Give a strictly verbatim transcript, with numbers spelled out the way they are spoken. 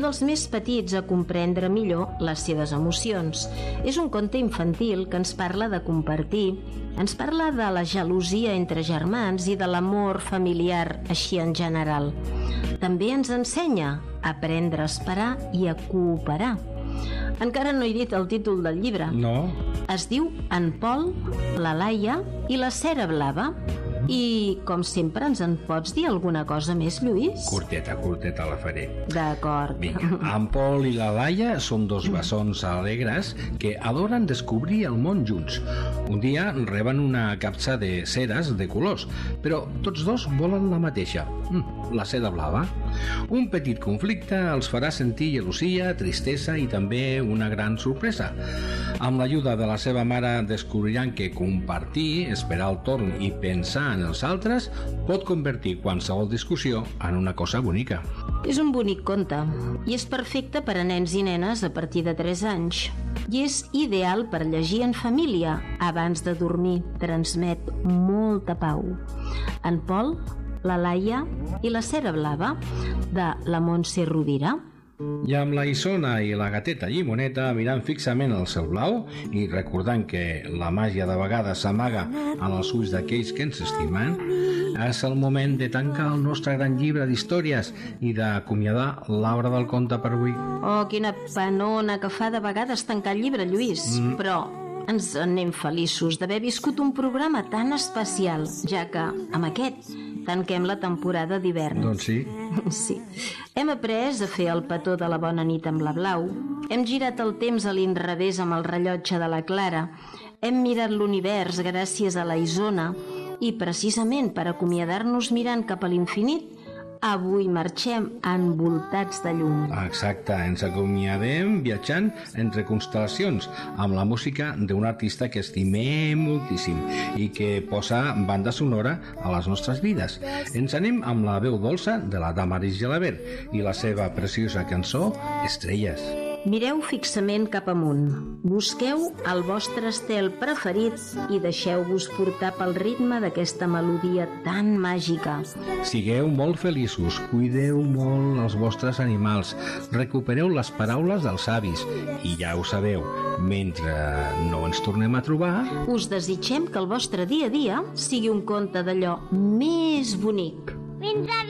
dels més petits a comprendre millor les seves emocions. És un conte infantil que ens parla de compartir, ens parla de la gelosia entre germans i de l'amor familiar així en general. També ens ensenya a aprendre a esperar i a cooperar. Encara no he dit el títol del llibre. No. Es diu En Pol, la Laia i la Cera Blava. I, com sempre, ens en pots dir alguna cosa més, Lluís? Curteta, curteta la faré. D'acord. Vinga, en Pol i la Laia són dos bessons alegres que adoren descobrir el món junts. Un dia reben una capsa de ceres de colors, però tots dos volen la mateixa, la seda blava. Un petit conflicte els farà sentir gelosia, tristesa i també una gran sorpresa. Amb l'ajuda de la seva mare descobriran que compartir, esperar el torn i pensar en els altres pot convertir qualsevol discussió en una cosa bonica. És un bonic conte i és perfecte per a nens i nenes a partir de tres anys. I és ideal per llegir en família abans de dormir. Transmet molta pau. En Pol, la Laia i la Cera Blava, de la Montse Rovira. I amb la Isona i la gateta Llimoneta mirant fixament el cel blau i recordant que la màgia de vegades s'amaga en els ulls d'aquells que ens estimen, és el moment de tancar el nostre gran llibre d'històries i d'acomiadar l'obra del conte per avui. Oh, quina penona que fa de vegades tancar el llibre, Lluís. Mm. Però ens en anem feliços d'haver viscut un programa tan especial, ja que amb aquest tanquem la temporada d'hivern. Doncs sí. Sí. Hem après a fer el petó de la bona nit amb la Blau, hem girat el temps a l'inrevés amb el rellotge de la Clara, hem mirat l'univers gràcies a la Isona i precisament per acomiadar-nos mirant cap a l'infinit, avui marxem envoltats de llum. Exacte, ens acomiadem viatjant entre constel·lacions amb la música d'un artista que estimem moltíssim i que posa banda sonora a les nostres vides. Ens anem amb la veu dolça de la Damaris Gelabert i la seva preciosa cançó Estrelles. Mireu fixament cap amunt, busqueu el vostre estel preferit i deixeu-vos portar pel ritme d'aquesta melodia tan màgica. Sigueu molt feliços, cuideu molt els vostres animals, recupereu les paraules dels avis i ja ho sabeu, mentre no ens tornem a trobar, us desitgem que el vostre dia a dia sigui un conte d'allò més bonic. Fins aviat!